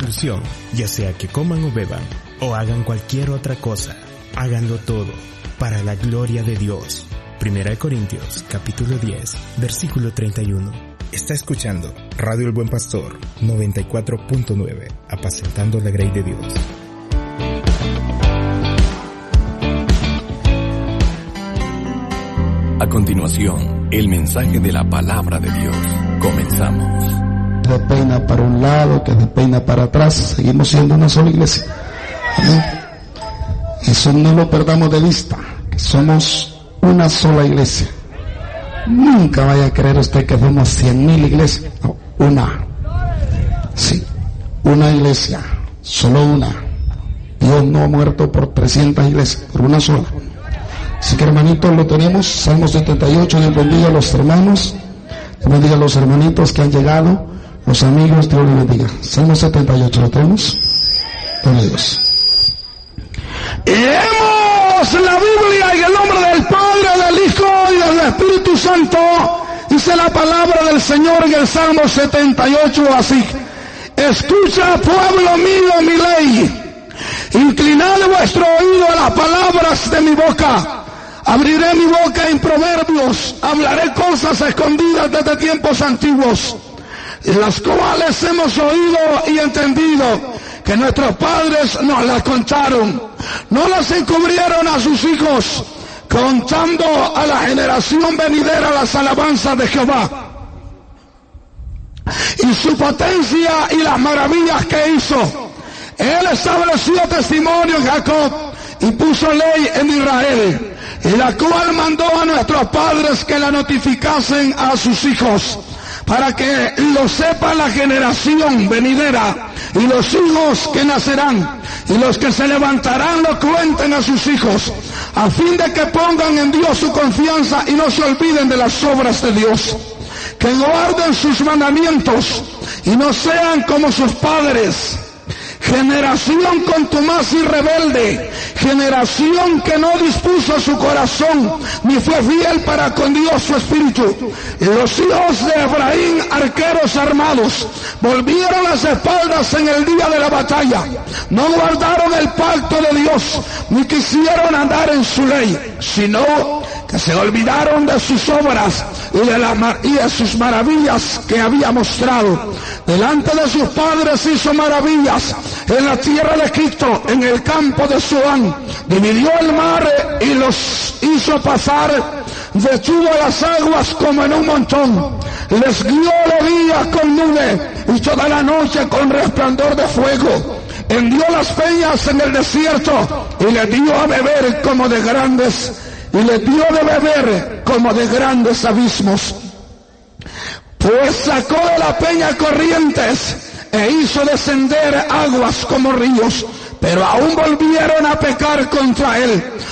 instrucción, ya sea que coman o beban, o hagan cualquier otra cosa, háganlo todo para la gloria de Dios. 1 Corintios, capítulo 10, versículo 31. Está escuchando Radio El Buen Pastor, 94.9, apacentando la grey de Dios. A continuación, el mensaje de la palabra de Dios. Comenzamos. De peina para un lado, que de peina para atrás, seguimos siendo una sola iglesia. ¿Amén? Eso no lo perdamos de vista, que somos una sola iglesia. Nunca vaya a creer usted que somos 100,000 iglesias. No, una. Sí, una iglesia, solo una. Dios no ha muerto por 300 iglesias, por una sola. Así que, hermanitos, lo tenemos. Salmo 78, Dios bendiga a los hermanos, Dios bendiga a los hermanitos que han llegado, los amigos, Dios les bendiga. Salmo 78, ¿lo tenemos? Gloria a Dios. Leemos la Biblia en el nombre del Padre, del Hijo y del Espíritu Santo. Dice la palabra del Señor en el Salmo 78 así: escucha, pueblo mío, mi ley, inclinad vuestro oído a las palabras de mi boca. Abriré mi boca en proverbios, hablaré cosas escondidas desde tiempos antiguos, las cuales hemos oído y entendido, que nuestros padres nos las contaron. No las encubrieron a sus hijos, contando a la generación venidera las alabanzas de Jehová, y su potencia y las maravillas que hizo. Él estableció testimonio en Jacob y puso ley en Israel, y la cual mandó a nuestros padres que la notificasen a sus hijos, para que lo sepa la generación venidera, y los hijos que nacerán, y los que se levantarán lo cuenten a sus hijos, a fin de que pongan en Dios su confianza y no se olviden de las obras de Dios, que guarden sus mandamientos y no sean como sus padres. Generación contumaz y rebelde, generación que no dispuso su corazón, ni fue fiel para con Dios su espíritu. Los hijos de Efraín, arqueros armados, volvieron las espaldas en el día de la batalla. No guardaron el pacto de Dios, ni quisieron andar en su ley, sino que se olvidaron de sus obras y de sus maravillas que había mostrado. Delante de sus padres hizo maravillas en la tierra de Egipto, en el campo de Zoán. Dividió el mar y los hizo pasar, detuvo las aguas como en un montón. Les guió de día con nube y toda la noche con resplandor de fuego. Hendió las peñas en el desierto y les dio a beber como de grandes, y les dio de beber como de grandes abismos. Pues sacó de la peña corrientes e hizo descender aguas como ríos, pero aún volvieron a pecar contra él.